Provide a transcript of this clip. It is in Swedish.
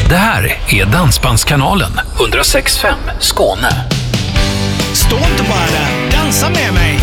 Det här är Dansbandskanalen 106.5 Skåne. Stå inte bara där, dansa med mig.